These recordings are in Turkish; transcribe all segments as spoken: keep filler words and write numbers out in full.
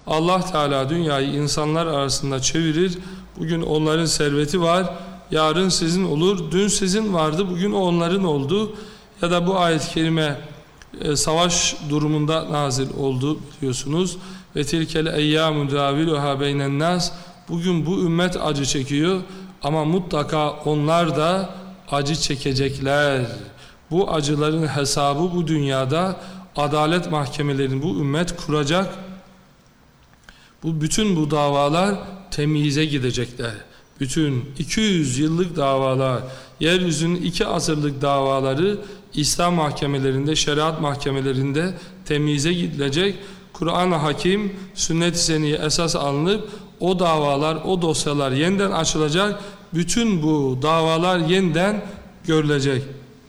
Allah Teala dünyayı insanlar arasında çevirir. Bugün onların serveti var, yarın sizin olur. Dün sizin vardı, bugün onların oldu. Ya da bu ayet-i kerime e, savaş durumunda nazil oldu biliyorsunuz. Ve tilkel eyyamu daviluha beynen nas. Bugün bu ümmet acı çekiyor ama mutlaka onlar da acı çekecekler. Bu acıların hesabı bu dünyada adalet mahkemelerinin bu ümmet kuracak. Bu bütün bu davalar temyize gidecekler. Bütün iki yüz yıllık davalar, yeryüzünün iki asırlık davaları İslam mahkemelerinde, şeriat mahkemelerinde temyize gidilecek. Kur'an-ı Hakim, sünnet-i seniyye esas alınıp o davalar, o dosyalar yeniden açılacak. Bütün bu davalar yeniden görülecek.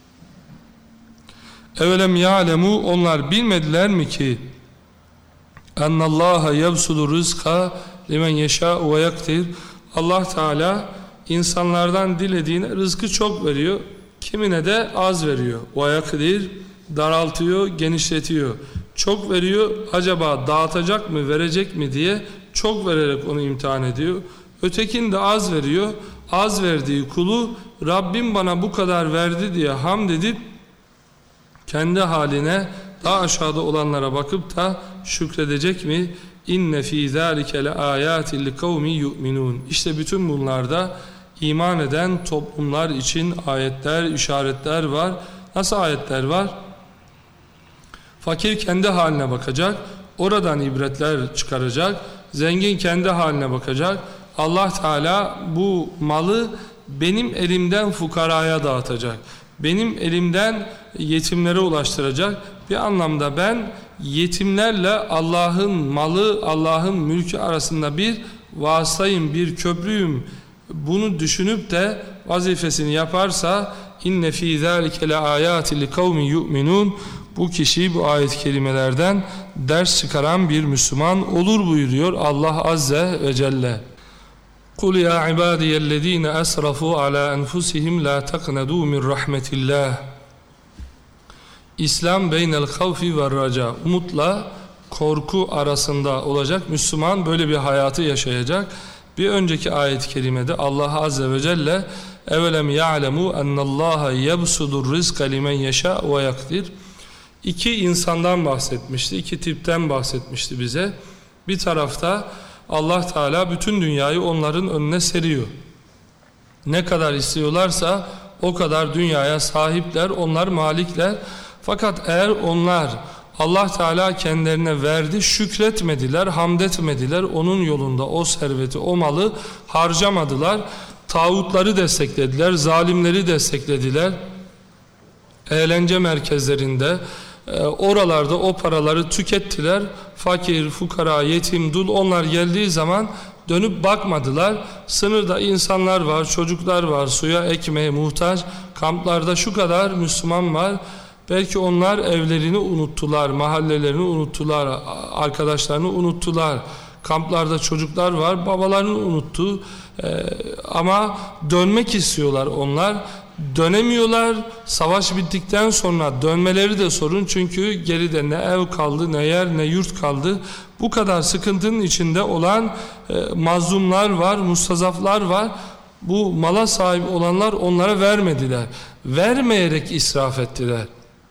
Evelem ya'lemu, onlar bilmediler mi ki ennallaha yebsudur rızka limen yeşâ'u ve yaktir. Allah Teala insanlardan dilediğine rızkı çok veriyor, kimine de az veriyor. Ve yakdir, daraltıyor, genişletiyor. Çok veriyor, acaba dağıtacak mı, verecek mi diye çok vererek onu imtihan ediyor. Ötekini de az veriyor. Az verdiği kulu Rabbim bana bu kadar verdi diye hamd edip kendi haline daha aşağıda olanlara bakıp da şükredecek mi? İnne fî zâlike le âyâtin li kavmin yu'minûn. İşte bütün bunlarda iman eden toplumlar için ayetler, işaretler var. Nasıl ayetler var? Fakir kendi haline bakacak, oradan ibretler çıkaracak. Zengin kendi haline bakacak. Allah Teala bu malı benim elimden fukaraya dağıtacak. Benim elimden yetimlere ulaştıracak. Bir anlamda ben yetimlerle Allah'ın malı, Allah'ın mülkü arasında bir vasıtayım, bir köprüyüm. Bunu düşünüp de vazifesini yaparsa inne fî zâlike le âyâtin li kavmin yu'minûn. Bu kişi bu ayet-i kerimelerden ders çıkaran bir Müslüman olur buyuruyor Allah Azze ve Celle. قُلْ يَا عِبَادِيَ الَّذ۪ينَ أَسْرَفُوا عَلَى أَنْفُسِهِمْ لَا تَقْنَدُوا مِنْ رَحْمَةِ اللّٰهِ. İslam beynel havfi ve raca, umutla korku arasında olacak. Müslüman böyle bir hayatı yaşayacak. Bir önceki ayet-i kerimede Allah Azze ve Celle evelem ya'lemu ennallaha yebsudur rizqa limen yeşâ ve yakdir. İki insandan bahsetmişti, iki tipten bahsetmişti bize. Bir tarafta Allah Teala bütün dünyayı onların önüne seriyor. Ne kadar istiyorlarsa o kadar dünyaya sahipler, onlar malikler. Fakat eğer onlar Allah Teala kendilerine verdi, şükretmediler, hamd etmediler, onun yolunda o serveti, o malı harcamadılar, tağutları desteklediler, zalimleri desteklediler, eğlence merkezlerinde, oralarda o paraları tükettiler. Fakir, fukara, yetim, dul onlar geldiği zaman dönüp bakmadılar. Sınırda insanlar var, çocuklar var, suya, ekmeğe muhtaç. Kamplarda şu kadar Müslüman var. Belki onlar evlerini unuttular, mahallelerini unuttular, arkadaşlarını unuttular. Kamplarda çocuklar var, babalarını unuttu. Ee, ama dönmek istiyorlar onlar. Dönemiyorlar. Savaş bittikten sonra dönmeleri de sorun. Çünkü geride ne ev kaldı, ne yer, ne yurt kaldı. Bu kadar sıkıntının içinde olan e, mazlumlar var, mustazaflar var. Bu mala sahip olanlar onlara vermediler. Vermeyerek israf ettiler.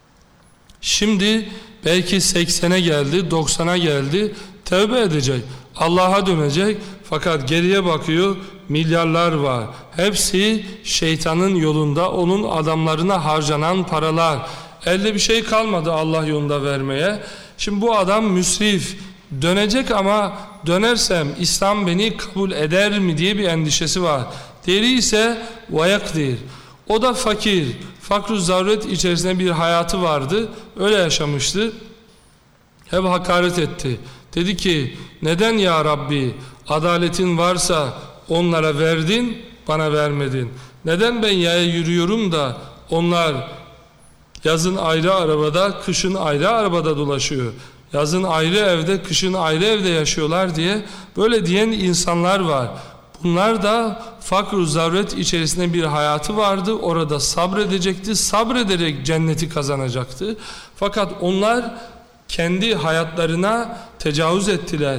Şimdi belki seksene geldi, doksana geldi. Tevbe edecek. Allah'a dönecek. Fakat geriye bakıyor, milyarlar var. Hepsi şeytanın yolunda, onun adamlarına harcanan paralar. Elde bir şey kalmadı Allah yolunda vermeye. Şimdi bu adam müsrif. Dönecek ama dönersem İslam beni kabul eder mi diye bir endişesi var. Diğeri ise vayakdir. O da fakir. Fakr-ı zaruret içerisinde bir hayatı vardı. Öyle yaşamıştı. Hep hakaret etti. Dedi ki neden ya Rabbi adaletin varsa onlara verdin, bana vermedin? Neden ben yaya yürüyorum da onlar yazın ayrı arabada, kışın ayrı arabada dolaşıyor? Yazın ayrı evde, kışın ayrı evde yaşıyorlar diye böyle diyen insanlar var. Bunlar da fakr-ı zaruret içerisinde bir hayatı vardı. Orada sabredecekti. Sabrederek cenneti kazanacaktı. Fakat onlar kendi hayatlarına tecavüz ettiler.